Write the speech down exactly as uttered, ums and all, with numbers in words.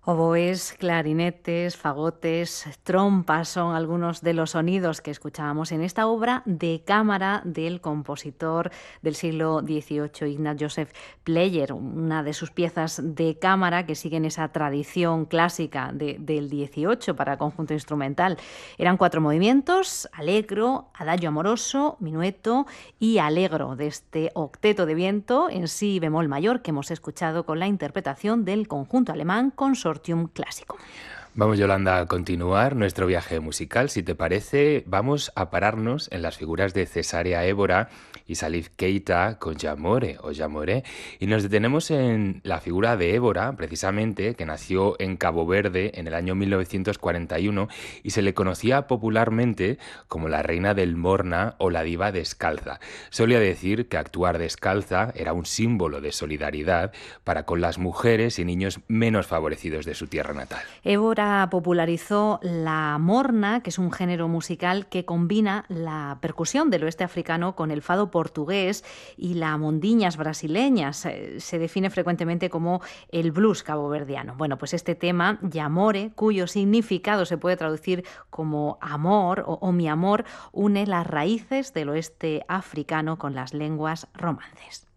Oboes, clarinetes, fagotes, trompas son algunos de los sonidos que escuchábamos en esta obra de cámara del compositor del siglo dieciocho, Ignaz Joseph Pleyel, una de sus piezas de cámara que siguen esa tradición clásica de, del dieciocho para conjunto instrumental. Eran cuatro movimientos: allegro, adagio amoroso, minueto y allegro, de este octeto de viento en si bemol mayor que hemos escuchado con la interpretación del conjunto alemán Consortium Clásico. Vamos, Yolanda, a continuar nuestro viaje musical. Si te parece, vamos a pararnos en las figuras de Cesarea Évora y Salif Keita con Jamore o Jamoré, y nos detenemos en la figura de Évora, precisamente, que nació en Cabo Verde en el año mil novecientos cuarenta y uno y se le conocía popularmente como la reina del Morna o la diva descalza. Solía decir que actuar descalza era un símbolo de solidaridad para con las mujeres y niños menos favorecidos de su tierra natal. Évora popularizó la morna, que es un género musical que combina la percusión del oeste africano con el fado portugués y la mondiñas brasileñas. Se define frecuentemente como el blues caboverdiano. Bueno, pues este tema, Jamore, cuyo significado se puede traducir como amor o, o mi amor, une las raíces del oeste africano con las lenguas romances.